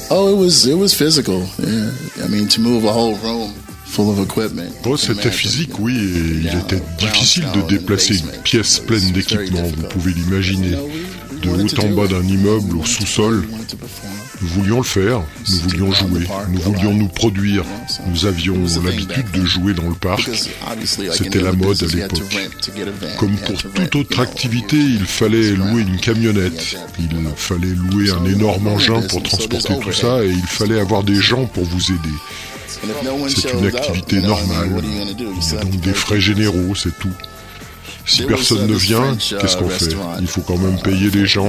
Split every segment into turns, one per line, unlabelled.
Oh, it was physical. Yeah. I mean, to move a whole room full of equipment.
Oh, c'était physique, oui, et il était difficile de déplacer une pièce pleine d'équipements, vous pouvez l'imaginer. De haut en bas d'un immeuble au sous-sol. Nous voulions le faire, nous voulions jouer, nous voulions nous produire. Nous avions l'habitude de jouer dans le parc. C'était la mode à l'époque. Comme pour toute autre activité, il fallait louer une camionnette. Il fallait louer un énorme engin pour transporter tout ça et il fallait avoir des gens pour vous aider. C'est une activité normale. Il y a donc des frais généraux, c'est tout. Si personne ne vient, qu'est-ce qu'on fait? Il faut quand même payer les gens.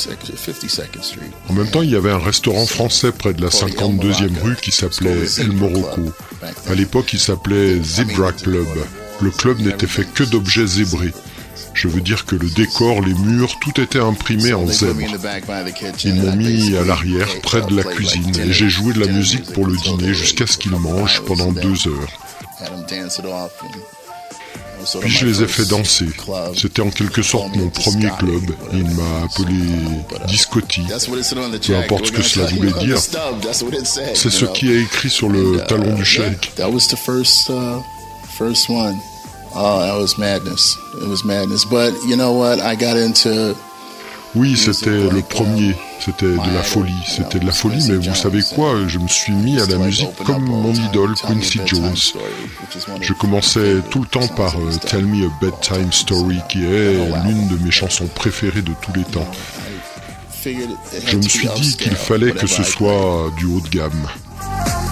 En même temps, il y avait un restaurant français près de la 52e rue qui s'appelait El Morocco. À l'époque, il s'appelait Zebra Club. Le club n'était fait que d'objets zébrés. Je veux dire que le décor, les murs, tout était imprimé en zèbre. Ils m'ont mis à l'arrière, près de la cuisine, et j'ai joué de la musique pour le dîner jusqu'à ce qu'ils mangent pendant 2 heures. Puis je les ai fait danser. C'était en quelque sorte mon premier club. Il m'a appelé Discotti. Peu importe ce que cela voulait dire. C'est ce qui est écrit sur le talon du cheikh. Oui, c'était le premier. C'était de la folie. C'était de la folie, mais vous savez quoi? Je me suis mis à la musique comme mon idole, Quincy Jones. Je commençais tout le temps par Tell Me a Bedtime Story, qui est l'une de mes chansons préférées de tous les temps. Je me suis dit qu'il fallait que ce soit du haut de gamme.